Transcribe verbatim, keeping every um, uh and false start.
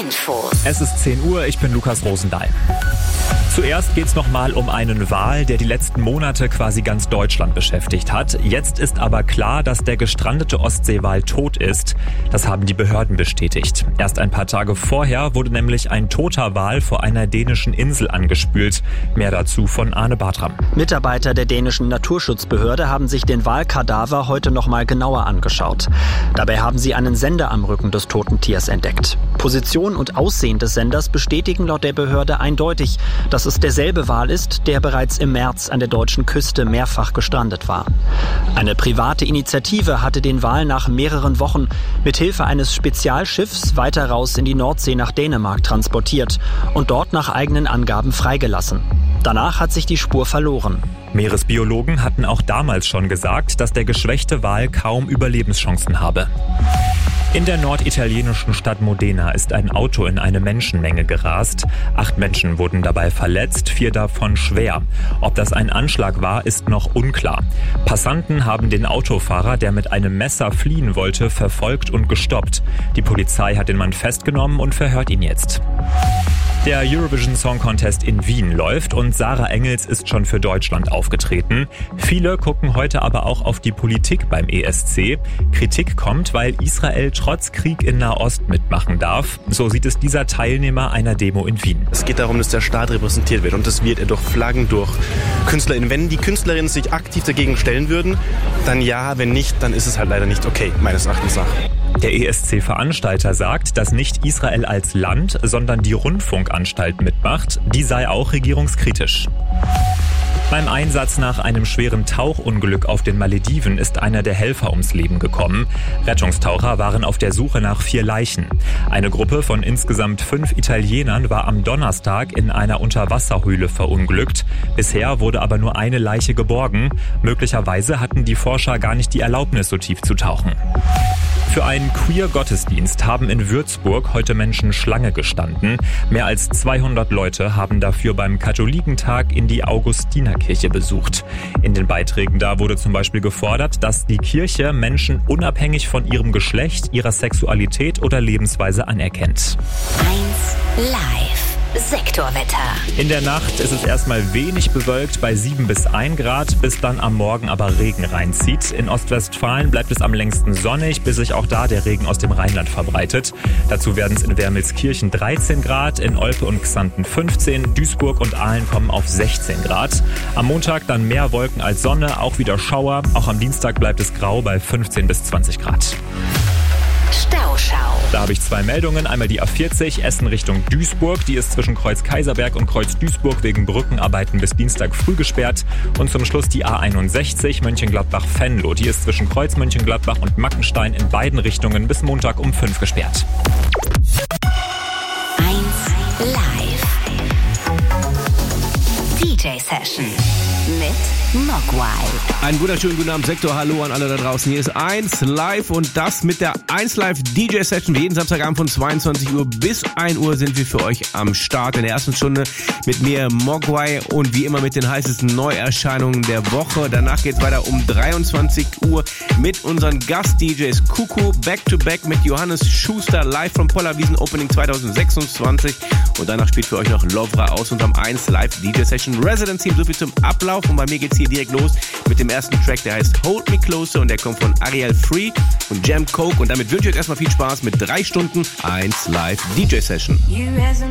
Infos. Es ist zehn Uhr, ich bin Lukas Rosendahl. Zuerst geht's nochmal um einen Wal, der die letzten Monate quasi ganz Deutschland beschäftigt hat. Jetzt ist aber klar, dass der gestrandete Ostseewal tot ist. Das haben die Behörden bestätigt. Erst ein paar Tage vorher wurde nämlich ein toter Wal vor einer dänischen Insel angespült. Mehr dazu von Arne Bartram. Mitarbeiter der dänischen Naturschutzbehörde haben sich den Walkadaver heute nochmal genauer angeschaut. Dabei haben sie einen Sender am Rücken des toten Tiers entdeckt. Position und Aussehen des Senders bestätigen laut der Behörde eindeutig, dass es derselbe Wal ist, der bereits im März an der deutschen Küste mehrfach gestrandet war. Eine private Initiative hatte den Wal nach mehreren Wochen mit Hilfe eines Spezialschiffs weiter raus in die Nordsee nach Dänemark transportiert und dort nach eigenen Angaben freigelassen. Danach hat sich die Spur verloren. Meeresbiologen hatten auch damals schon gesagt, dass der geschwächte Wal kaum Überlebenschancen habe. In der norditalienischen Stadt Modena ist ein Auto in eine Menschenmenge gerast. Acht Menschen wurden dabei verletzt, vier davon schwer. Ob das ein Anschlag war, ist noch unklar. Passanten haben den Autofahrer, der mit einem Messer fliehen wollte, verfolgt und gestoppt. Die Polizei hat den Mann festgenommen und verhört ihn jetzt. Der Eurovision Song Contest in Wien läuft und Sarah Engels ist schon für Deutschland aufgetreten. Viele gucken heute aber auch auf die Politik beim E S C. Kritik kommt, weil Israel trotz Krieg in Nahost mitmachen darf. So sieht es dieser Teilnehmer einer Demo in Wien. Es geht darum, dass der Staat repräsentiert wird und das wird er durch Flaggen, durch KünstlerInnen. Wenn die KünstlerInnen sich aktiv dagegen stellen würden, dann ja, wenn nicht, dann ist es halt leider nicht okay, meines Erachtens nach. Der E S C-Veranstalter sagt, dass nicht Israel als Land, sondern die Rundfunkanstalt mitmacht. Die sei auch regierungskritisch. Beim Einsatz nach einem schweren Tauchunglück auf den Malediven ist einer der Helfer ums Leben gekommen. Rettungstaucher waren auf der Suche nach vier Leichen. Eine Gruppe von insgesamt fünf Italienern war am Donnerstag in einer Unterwasserhöhle verunglückt. Bisher wurde aber nur eine Leiche geborgen. Möglicherweise hatten die Forscher gar nicht die Erlaubnis, so tief zu tauchen. Für einen Queer-Gottesdienst haben in Würzburg heute Menschen Schlange gestanden. Mehr als zweihundert Leute haben dafür beim Katholikentag in die Augustinerkirche besucht. In den Beiträgen da wurde zum Beispiel gefordert, dass die Kirche Menschen unabhängig von ihrem Geschlecht, ihrer Sexualität oder Lebensweise anerkennt. eins live. Sektorwetter. In der Nacht ist es erstmal wenig bewölkt bei sieben bis ein Grad, bis dann am Morgen aber Regen reinzieht. In Ostwestfalen bleibt es am längsten sonnig, bis sich auch da der Regen aus dem Rheinland verbreitet. Dazu werden es in Wermelskirchen dreizehn Grad, in Olpe und Xanten fünfzehn, Duisburg und Aalen kommen auf sechzehn Grad. Am Montag dann mehr Wolken als Sonne, auch wieder Schauer. Auch am Dienstag bleibt es grau bei fünfzehn bis zwanzig Grad. Stauschau. Da habe ich zwei Meldungen. Einmal die A vierzig, Essen Richtung Duisburg. Die ist zwischen Kreuz Kaiserberg und Kreuz Duisburg wegen Brückenarbeiten bis Dienstag früh gesperrt. Und zum Schluss die A einundsechzig, Mönchengladbach-Venlo. Die ist zwischen Kreuz Mönchengladbach und Mackenstein in beiden Richtungen bis Montag um fünf gesperrt. eins live. D J-Session mit Mogwai. Einen wunderschönen guten Abend, Sektor. Hallo an alle da draußen. Hier ist eins live und das mit der eins live D J-Session. Jeden Samstagabend von zweiundzwanzig Uhr bis ein Uhr sind wir für euch am Start. In der ersten Stunde mit mir, Mogwai, und wie immer mit den heißesten Neuerscheinungen der Woche. Danach geht's weiter um dreiundzwanzig Uhr mit unseren Gast-D Js Kuku, Back-to-Back mit Johannes Schuster, live vom Pollerwiesen Opening zwanzig sechsundzwanzig. Und danach spielt für euch noch Lovra aus unserem eins live D J-Session Resident Team. So viel zum Ablauf. Und bei mir geht's hier direkt los mit dem ersten Track, der heißt Hold Me Closer und der kommt von Ariel Free und Jam Coke. Und damit wünsche ich euch erstmal viel Spaß mit drei Stunden eins live D J-Session.